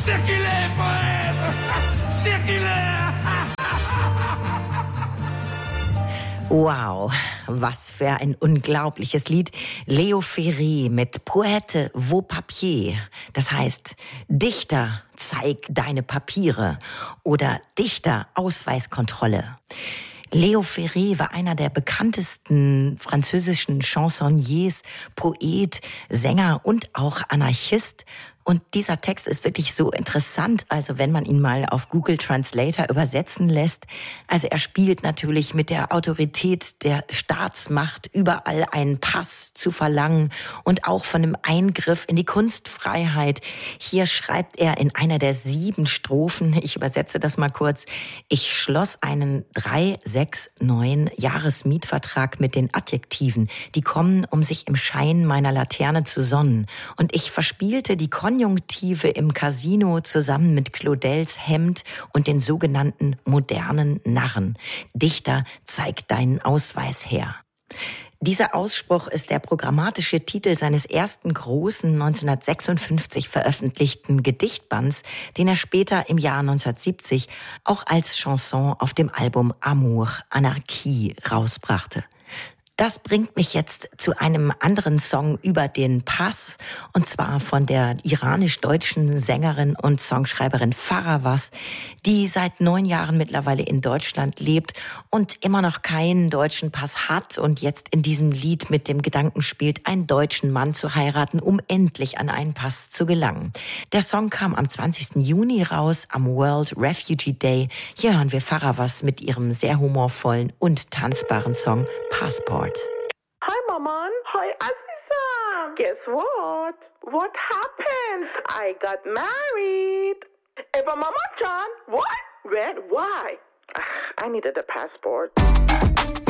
Circulez, poète! Circulez! Wow, was für ein unglaubliches Lied. Leo Ferré mit Poète vos papiers. Das heißt, Dichter, zeig deine Papiere. Oder Dichter, Ausweiskontrolle. Leo Ferré war einer der bekanntesten französischen Chansonniers, Poet, Sänger und auch Anarchist. Und dieser Text ist wirklich so interessant, also wenn man ihn mal auf Google Translator übersetzen lässt. Also er spielt natürlich mit der Autorität der Staatsmacht, überall einen Pass zu verlangen und auch von einem Eingriff in die Kunstfreiheit. Hier schreibt er in einer der 7 Strophen, ich übersetze das mal kurz: Ich schloss einen 3-6-9 Jahresmietvertrag mit den Adjektiven, die kommen, um sich im Schein meiner Laterne zu sonnen. Und ich verspielte die Konjunktive im Casino zusammen mit Claudels Hemd und den sogenannten modernen Narren. Dichter, zeig deinen Ausweis her. Dieser Ausspruch ist der programmatische Titel seines ersten großen 1956 veröffentlichten Gedichtbands, den er später im Jahr 1970 auch als Chanson auf dem Album Amour, Anarchie rausbrachte. Das bringt mich jetzt zu einem anderen Song über den Pass, und zwar von der iranisch-deutschen Sängerin und Songschreiberin Faravaz, die seit 9 Jahren mittlerweile in Deutschland lebt und immer noch keinen deutschen Pass hat und jetzt in diesem Lied mit dem Gedanken spielt, einen deutschen Mann zu heiraten, um endlich an einen Pass zu gelangen. Der Song kam am 20. Juni raus, am World Refugee Day. Hier hören wir Faravaz mit ihrem sehr humorvollen und tanzbaren Song Passport. Hi, Maman. Hi, Aziza. Guess what? What happened? I got married. Eva Mama Chan? What? When? Why? I needed a passport.